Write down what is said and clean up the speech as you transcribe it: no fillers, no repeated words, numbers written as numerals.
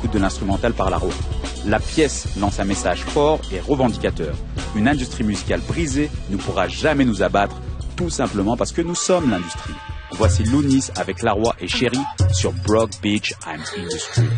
l'écoute de l'instrumental par Laroi. La pièce lance un message fort et revendicateur. Une industrie musicale brisée ne pourra jamais nous abattre, tout simplement parce que nous sommes l'industrie. Voici Lounis avec Laroi et Chéri sur Brock Beach I'm Industry.